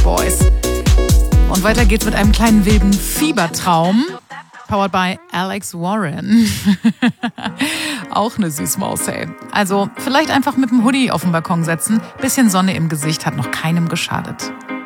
Boys. Und weiter geht's mit einem kleinen wilden Fiebertraum. Powered by Alex Warren. Auch eine Süßmaus, hey. Also vielleicht einfach mit dem Hoodie auf den Balkon setzen. Bisschen Sonne im Gesicht hat noch keinem geschadet.